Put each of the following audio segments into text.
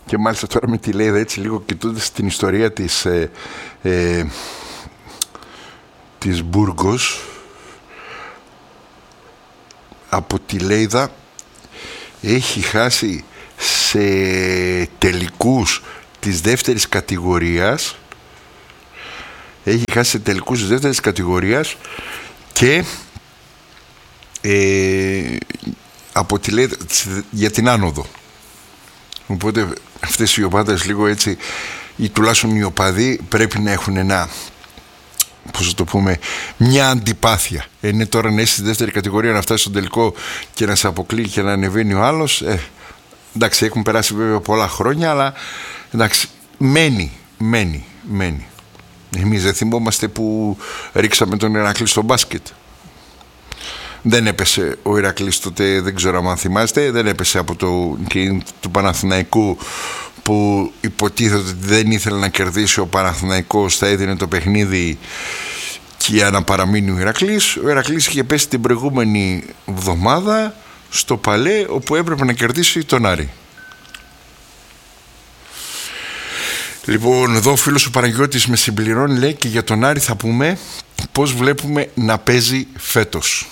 Και μάλιστα τώρα με τη Λέιδα, έτσι λίγο κοιτώντας την ιστορία της Μπούργος, από τη Λέιδα έχει χάσει σε τελικούς της δεύτερης κατηγορίας, και από τη Λέιδα για την άνοδο. Οπότε αυτές οι ομάδες λίγο έτσι, ή τουλάχιστον οι οπαδοί, πρέπει να έχουν πώς θα το πούμε, μια αντιπάθεια. Είναι τώρα να είσαι στη δεύτερη κατηγορία, να φτάσει στο τελικό και να σε αποκλείει και να ανεβαίνει ο άλλος. Εντάξει, έχουν περάσει βέβαια πολλά χρόνια, αλλά εντάξει, μένει. Εμείς δεν θυμόμαστε που ρίξαμε τον Ηρακλή στο μπάσκετ? Δεν έπεσε ο Ηρακλής τότε, δεν ξέρω αν θυμάστε, δεν έπεσε από του Παναθηναϊκού, που υποτίθεται ότι δεν ήθελε να κερδίσει ο Παναθηναϊκός, θα έδινε το παιχνίδι και για να παραμείνει ο Ηρακλής. Ο Ηρακλής είχε πέσει την προηγούμενη εβδομάδα στο Παλέ, όπου έπρεπε να κερδίσει τον Άρη. Λοιπόν, εδώ ο φίλος ο Παναγιώτης με συμπληρώνει, λέει, και για τον Άρη θα πούμε πώς βλέπουμε να παίζει φέτος.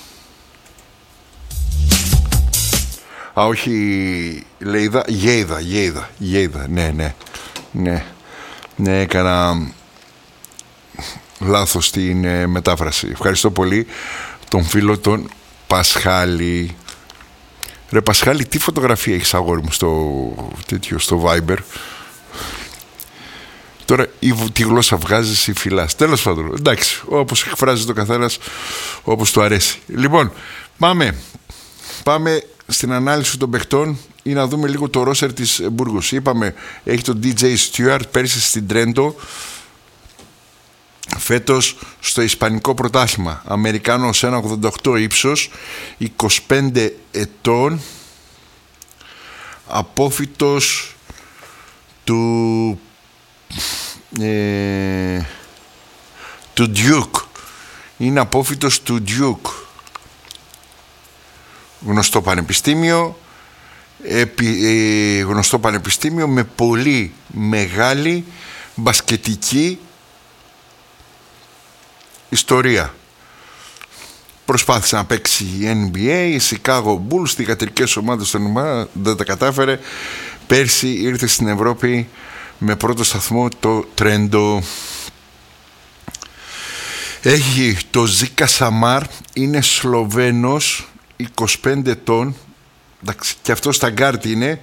Όχι Λέιδα, Γέιδα, ναι, έκανα λάθος στην μετάφραση. Ευχαριστώ πολύ τον φίλο τον Πασχάλη. Ρε Πασχάλη, τι φωτογραφία έχεις, αγόρι μου, στο Viber? Τώρα τι γλώσσα βγάζεις ή φυλάς? Τέλος πάντων, εντάξει, όπως εκφράζει το καθένας όπως του αρέσει. Λοιπόν, πάμε στην ανάλυση των παιχτών ή να δούμε λίγο το ρόστερ της Μπούργος. Είπαμε, έχει τον DJ Stewart, πέρυσι στην Τρέντο, φέτος στο Ισπανικό πρωτάθλημα. Αμερικάνος 1,88 ύψος, 25 ετών, απόφυτος του Duke. Είναι απόφυτος του Duke, γνωστό πανεπιστήμιο με πολύ μεγάλη μπασκετική ιστορία. Προσπάθησε να παίξει NBA, Chicago Bulls, θυγατρικές ομάδες των ομάδων, δεν τα κατάφερε. Πέρσι ήρθε στην Ευρώπη με πρώτο σταθμό το Τρέντο. Έχει το Ζίκα Σαμάρ, είναι Σλοβαίνος, 25 ετών, εντάξει, και αυτό στα γκάρτ είναι.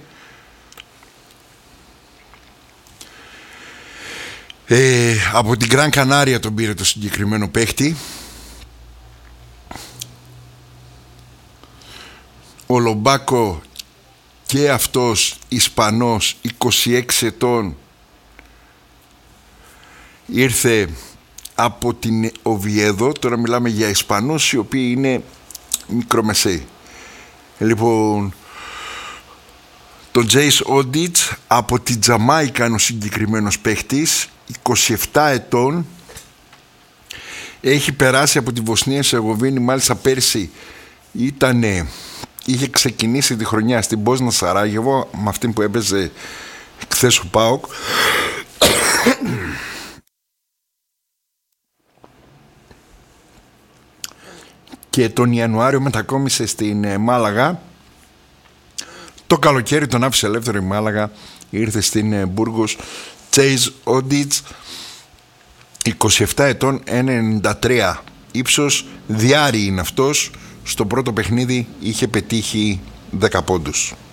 Από την Γκραν Κανάρια τον πήρε το συγκεκριμένο παίχτη. Ο Λομπάκο και αυτός Ισπανός, 26 ετών, ήρθε από την Οβιέδο. Τώρα μιλάμε για Ισπανούς οι οποίοι είναι μικρομεσαίοι. Λοιπόν, τον Τζέις Όντιτς από την Τζαμάικα είναι ο συγκεκριμένος παίχτης, 27 ετών, έχει περάσει από τη Βοσνία Ερζεγοβίνη. Μάλιστα πέρσι είχε ξεκινήσει τη χρονιά στην Μπόσνα Σαράγεβο, με αυτή που έπαιζε χθες ο ΠΑΟΚ. Και τον Ιανουάριο μετακόμισε στην Μάλαγα. Το καλοκαίρι τον άφησε ελεύθερο η Μάλαγα, ήρθε στην Μπούργος. Τσέις Όντιτς, 27 ετών, 1,93 ύψος, διάρρη είναι αυτός. Στο πρώτο παιχνίδι είχε πετύχει 10 πόντους.